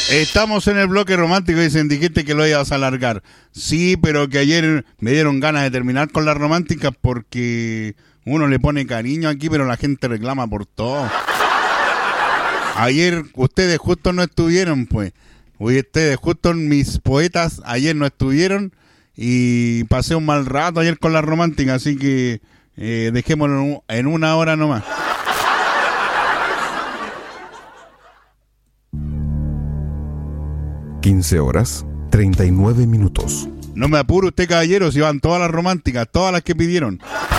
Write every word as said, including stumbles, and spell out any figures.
Estamos en el bloque romántico, dicen, dijiste que lo ibas a alargar. Sí, pero que ayer me dieron ganas de terminar con las románticas porque uno le pone cariño aquí, pero la gente reclama por todo. Ayer ustedes justo no estuvieron, pues. Ustedes justo mis poetas ayer no estuvieron y pasé un mal rato ayer con las románticas, así que eh, dejémoslo en una hora nomás. quince horas, treinta y nueve minutos. No me apure usted, caballero, si van todas las románticas, todas las que pidieron.